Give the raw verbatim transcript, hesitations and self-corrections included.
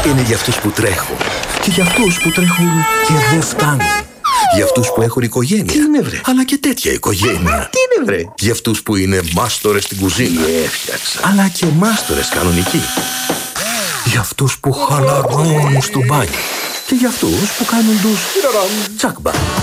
Είναι για αυτούς που τρέχουν. Και για αυτούς που τρέχουν και δεν φτάνουν. Για αυτούς που έχουν οικογένεια. Τι είναι, βρε? Αλλά και τέτοια οικογένεια. Τι είναι, βρε? Για αυτούς που είναι μάστορες στην κουζίνα. Τι έφτιαξα. Αλλά και μάστορες κανονικοί. Για αυτούς που χαλαρώνουν στο μπάνιο. Και για αυτούς που κάνουν τους τσάκμπα.